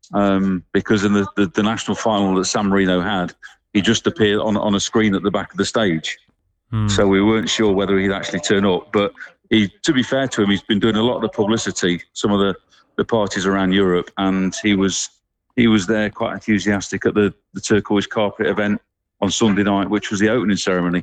because in the national final that San Marino had, he just appeared on a screen at the back of the stage. So we weren't sure whether he'd actually turn up. But to be fair to him, he's been doing a lot of the publicity, some of the parties around Europe, and he was there quite enthusiastic at the Turquoise Carpet event on Sunday night, which was the opening ceremony.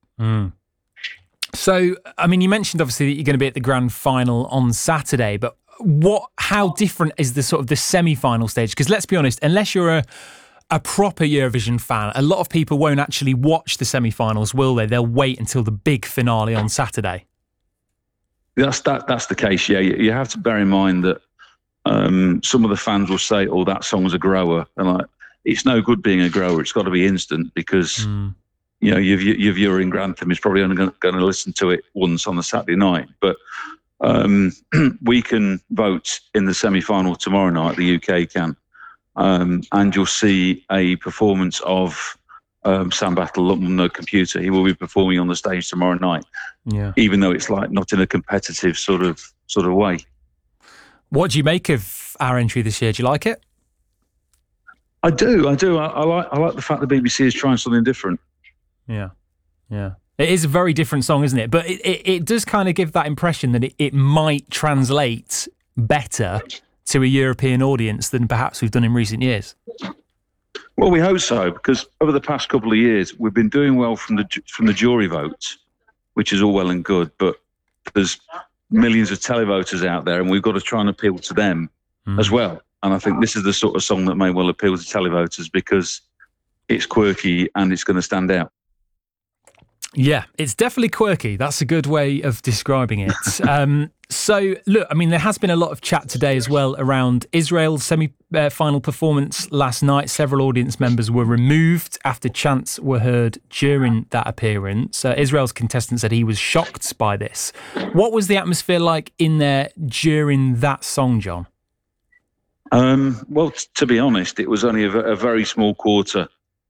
So, I mean, you mentioned obviously that you're going to be at the grand final on Saturday, but how different is the sort of the semi-final stage? Because let's be honest, unless you're a proper Eurovision fan, a lot of people won't actually watch the semi-finals, will they? They'll wait until the big finale on Saturday. That's the case, yeah. You have to bear in mind that some of the fans will say, "Oh, that song's a grower," and it's no good being a grower. It's got to be instant because your viewing anthem is probably only going to listen to it once on the Saturday night. But we can vote in the semi-final tomorrow night. The UK can, and you'll see a performance of Sam Battle on the computer. He will be performing on the stage tomorrow night. Yeah. Even though it's not in a competitive sort of way. What do you make of our entry this year? Do you like it? I do. I like the fact the BBC is trying something different. Yeah. It is a very different song, isn't it? But it does kind of give that impression that it might translate better to a European audience than perhaps we've done in recent years. Well, we hope so, because over the past couple of years, we've been doing well from the jury votes, which is all well and good, but there's millions of televoters out there, and we've got to try and appeal to them as well. And I think this is the sort of song that may well appeal to televoters because it's quirky and it's going to stand out. Yeah, it's definitely quirky. That's a good way of describing it. So, look, I mean, there has been a lot of chat today as well around Israel's semi-final performance last night. Several audience members were removed after chants were heard during that appearance. Israel's contestant said he was shocked by this. What was the atmosphere like in there during that song, John? Well, to be honest, it was only a very small quarter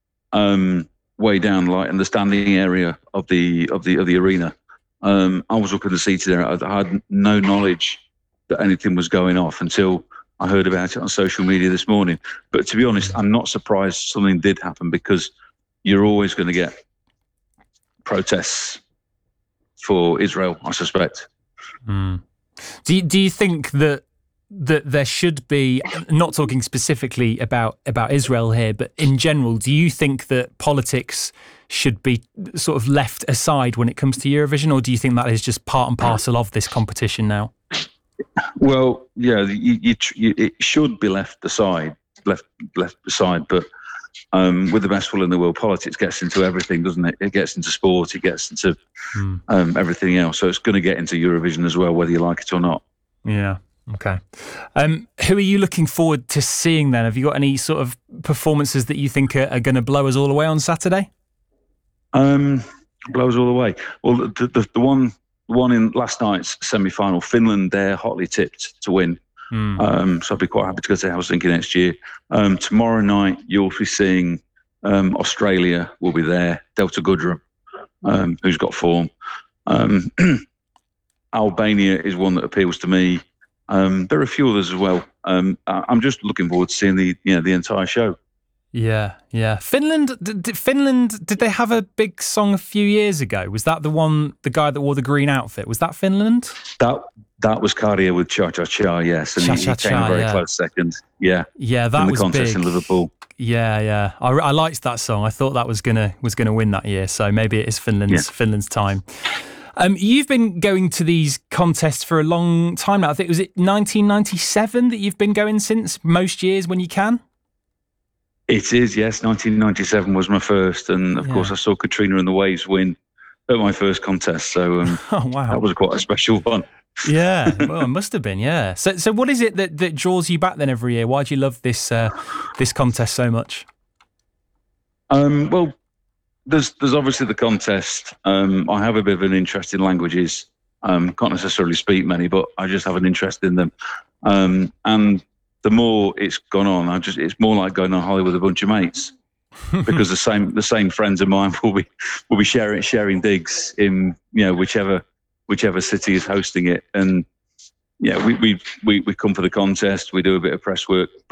way down, in the standing area of the arena. I was up in the seats there. I had no knowledge that anything was going off until I heard about it on social media this morning. But to be honest, I'm not surprised something did happen because you're always going to get protests for Israel, I suspect. Do you think that there should be, not talking specifically about Israel here, but in general, do you think that politics should be sort of left aside when it comes to Eurovision, or do you think that is just part and parcel of this competition now? Well, yeah, it should be left aside, but with the best will in the world, politics gets into everything, doesn't it? It gets into sport, it gets into everything else. So it's going to get into Eurovision as well, whether you like it or not. Yeah. Okay. Who are you looking forward to seeing then? Have you got any sort of performances that you think are going to blow us all away on Saturday? Blow us all away. Well, the one in last night's semi-final, Finland, they're hotly tipped to win. So I'd be quite happy to go to Helsinki next year. Tomorrow night, you'll be seeing Australia will be there. Delta Goodrum, who's got form. Albania is one that appeals to me. There are a few others as well. I'm just looking forward to seeing the entire show. Yeah. Finland, did they have a big song a few years ago? Was that the guy that wore the green outfit? Was that Finland? That was Cardia with Cha Cha Cha, yes. And he came a very close second. Yeah. Yeah, that was big. In the contest in Liverpool. Yeah. I liked that song. I thought that was gonna win that year. So maybe it is Finland's time. You've been going to these contests for a long time now. I think, was it 1997 that you've been going since, most years when you can? It is, yes. 1997 was my first. And, of course, I saw Katrina and the Waves win at my first contest. So oh, wow. That was quite a special one. Yeah, well, it must have been, yeah. So what is it that draws you back then every year? Why do you love this contest so much? Well, there's obviously the contest. I have a bit of an interest in languages. Can't necessarily speak many, but I just have an interest in them. And the more it's gone on, it's more like going on holiday with a bunch of mates, because the same friends of mine will be sharing digs in whichever city is hosting it. And yeah, we come for the contest. We do a bit of press work